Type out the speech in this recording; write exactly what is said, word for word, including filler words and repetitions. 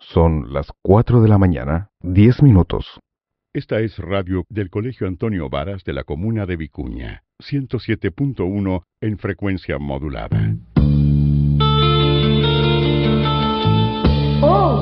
Son las cuatro de la mañana, diez minutos. Esta es radio del Colegio Antonio Varas de la comuna de Vicuña, ciento siete punto uno en frecuencia modulada.